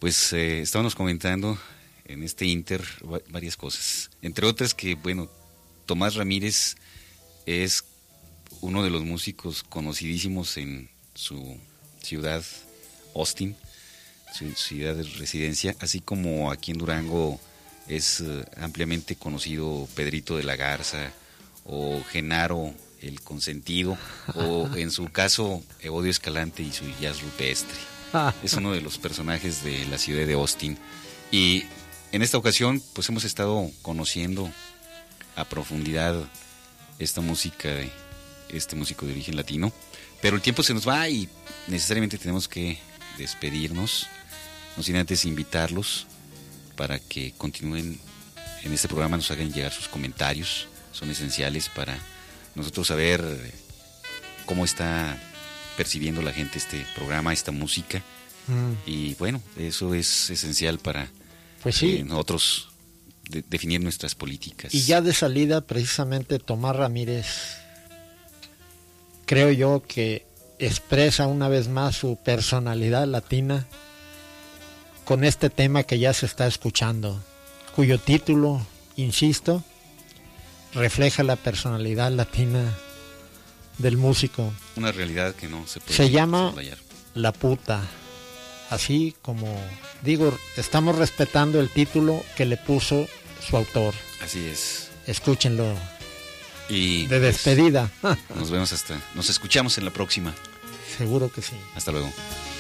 Pues estábamos comentando en este inter varias cosas. Entre otras que, bueno, Tomás Ramírez es uno de los músicos conocidísimos en su ciudad, Austin, su ciudad de residencia, así como aquí en Durango es ampliamente conocido Pedrito de la Garza o Genaro el Consentido, o en su caso Evodio Escalante y su jazz rupestre. Es uno de los personajes de la ciudad de Austin. Y en esta ocasión pues hemos estado conociendo a profundidad esta música de este músico de origen latino, pero el tiempo se nos va y necesariamente tenemos que despedirnos, no sin antes invitarlos para que continúen en este programa, nos hagan llegar sus comentarios, son esenciales para nosotros saber cómo está percibiendo la gente este programa, esta música, y bueno, eso es esencial para pues sí, nosotros definir nuestras políticas. Y ya de salida, precisamente Tomás Ramírez, creo yo que expresa una vez más su personalidad latina con este tema que ya se está escuchando, cuyo título, insisto, refleja la personalidad latina del músico. Una realidad que no se puede Se llama soslayar. La Puta. Así como digo, estamos respetando el título que le puso su autor. Así es. Escúchenlo. Y de despedida. Nos escuchamos en la próxima. Seguro que sí. Hasta luego.